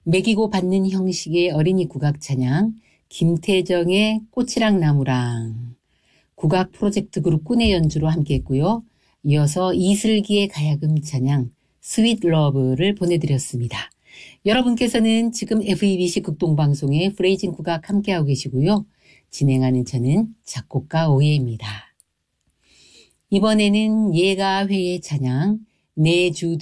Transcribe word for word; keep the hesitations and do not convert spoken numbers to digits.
매기고 받는 형식의 어린이 국악 찬양, 김태정의 꽃이랑 나무랑, 국악 프로젝트 그룹 꾼의 연주로 함께했고요. 이어서 이슬기의 가야금 찬양, 스윗 러브를 보내드렸습니다. 여러분께서는 지금 에프이비씨 극동방송의 프레이징 국악 함께하고 계시고요. 진행하는 저는 작곡가 오예입니다. 이번에는 예가회의 찬양, 내주